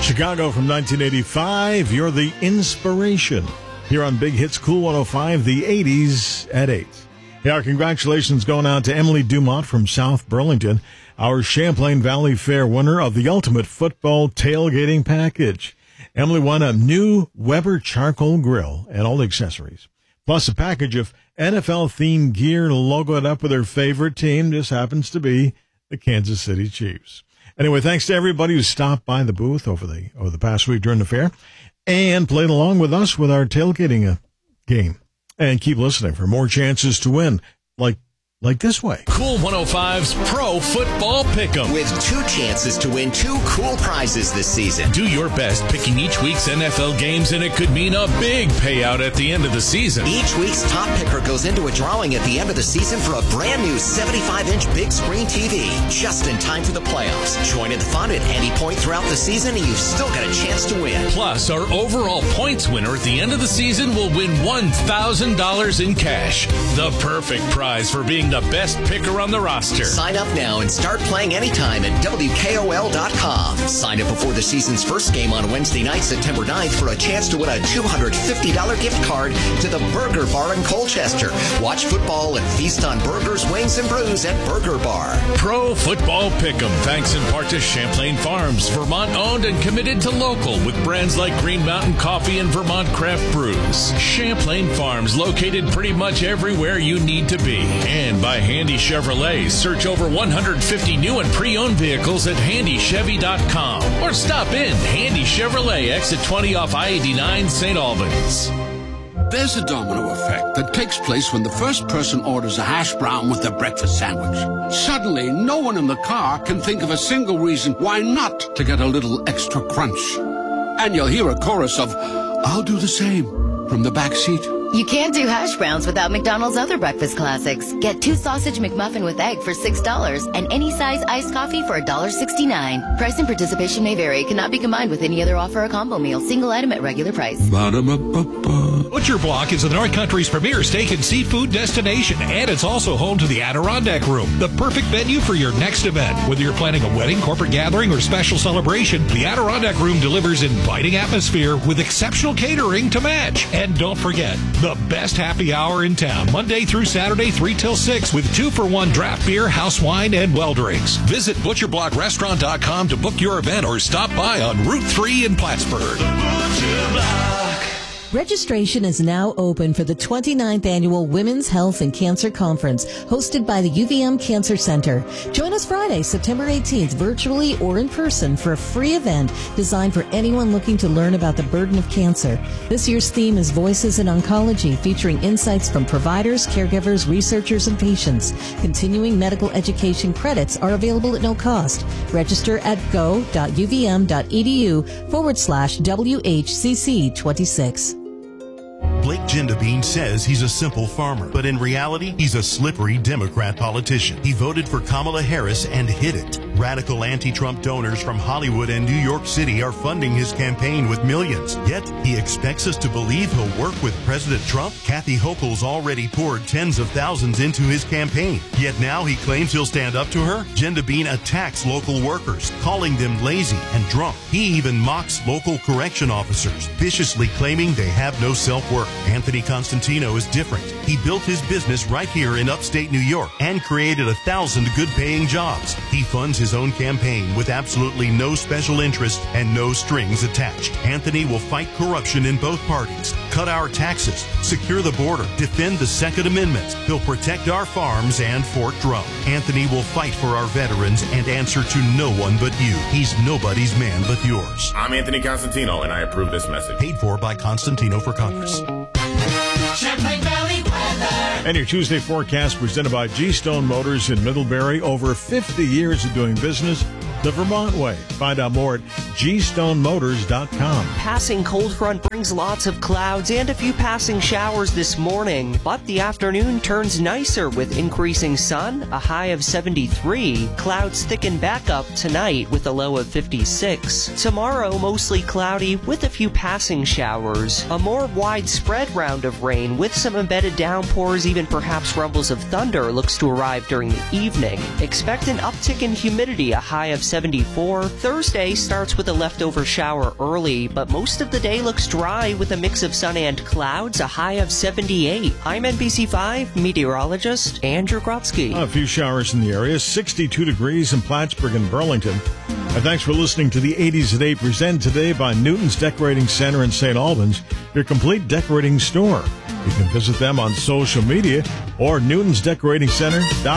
Chicago from 1985, You're the Inspiration. Here on Big Hits Cool 105, the 80s at 8. Yeah, our congratulations going out to Emily Dumont from South Burlington, our Champlain Valley Fair winner of the Ultimate Football Tailgating Package. Emily won a new Weber charcoal grill and all the accessories, plus a package of NFL-themed gear logoed up with her favorite team. Just happens to be the Kansas City Chiefs. Anyway, thanks to everybody who stopped by the booth over the past week during the fair and played along with us with our tailgating game. And keep listening for more chances to win, like this way. Cool 105's Pro Football Pick'em. With 2 chances to win 2 cool prizes this season. Do your best picking each week's NFL games, and it could mean a big payout at the end of the season. Each week's top picker goes into a drawing at the end of the season for a brand new 75-inch big screen TV, just in time for the playoffs. Join in the fun at any point throughout the season, and you've still got a chance to win. Plus, our overall points winner at the end of the season will win $1,000 in cash. The perfect prize for being the best picker on the roster. Sign up now and start playing anytime at WKOL.com. Sign up before the season's first game on Wednesday night, September 9th for a chance to win a $250 gift card to the Burger Bar in Colchester. Watch football and feast on burgers, wings, and brews at Burger Bar. Pro Football Pick'em, thanks in part to Champlain Farms, Vermont owned and committed to local with brands like Green Mountain Coffee and Vermont Craft Brews. Champlain Farms, located pretty much everywhere you need to be. And by Handy Chevrolet. Search over 150 new and pre-owned vehicles at handychevy.com or stop in Handy Chevrolet, exit 20 off I-89, St. Albans. There's a domino effect that takes place when the first person orders a hash brown with their breakfast sandwich. Suddenly, no one in the car can think of a single reason why not to get a little extra crunch. And you'll hear a chorus of, "I'll do the same," from the back seat. You can't do hash browns without McDonald's other breakfast classics. Get 2 sausage McMuffin with egg for $6 and any size iced coffee for $1.69. Price and participation may vary. Cannot be combined with any other offer or combo meal. Single item at regular price. Butcher Block is the North Country's premier steak and seafood destination, and it's also home to the Adirondack Room, the perfect venue for your next event. Whether you're planning a wedding, corporate gathering, or special celebration, the Adirondack Room delivers inviting atmosphere with exceptional catering to match. And don't forget, the best happy hour in town, Monday through Saturday, 3 till 6, with 2-for-1 draft beer, house wine, and well drinks. Visit ButcherBlockRestaurant.com to book your event or stop by on Route 3 in Plattsburgh. Butcher Block. Registration is now open for the 29th Annual Women's Health and Cancer Conference, hosted by the UVM Cancer Center. Join us Friday, September 18th, virtually or in person, for a free event designed for anyone looking to learn about the burden of cancer. This year's theme is Voices in Oncology, featuring insights from providers, caregivers, researchers, and patients. Continuing medical education credits are available at no cost. Register at go.uvm.edu/WHCC26. Blake Gendabine says he's a simple farmer, but in reality, he's a slippery Democrat politician. He voted for Kamala Harris and hid it. Radical anti-Trump donors from Hollywood and New York City are funding his campaign with millions. Yet, he expects us to believe he'll work with President Trump. Kathy Hochul's already poured tens of thousands into his campaign. Yet now he claims he'll stand up to her? Gendabine attacks local workers, calling them lazy and drunk. He even mocks local correction officers, viciously claiming they have no self-worth. Anthony Constantino is different. He built his business right here in upstate New York and created 1,000 good-paying jobs. He funds his own campaign with absolutely no special interest and no strings attached. Anthony will fight corruption in both parties, cut our taxes, secure the border, defend the Second Amendment. He'll protect our farms and Fort Drum. Anthony will fight for our veterans and answer to no one but you. He's nobody's man but yours. I'm Anthony Constantino, and I approve this message. Paid for by Constantino for Congress. Champlain Valley weather. And your Tuesday forecast presented by G-Stone Motors in Middlebury. Over 50 years of doing business the Vermont way. Find out more at gstonemotors.com. Passing cold front brings lots of clouds and a few passing showers this morning, but the afternoon turns nicer with increasing sun, a high of 73. Clouds thicken back up tonight with a low of 56. Tomorrow, mostly cloudy with a few passing showers. A more widespread round of rain with some embedded downpours, even perhaps rumbles of thunder, looks to arrive during the evening. Expect an uptick in humidity, a high of 74. Thursday starts with a leftover shower early, but most of the day looks dry with a mix of sun and clouds, a high of 78. I'm NBC5 meteorologist Andrew Grotsky. A few showers in the area, 62 degrees in Plattsburgh and Burlington. And thanks for listening to the 80s at 8, presented today by Newton's Decorating Center in St. Albans, your complete decorating store. You can visit them on social media or newtonsdecoratingcenter.com.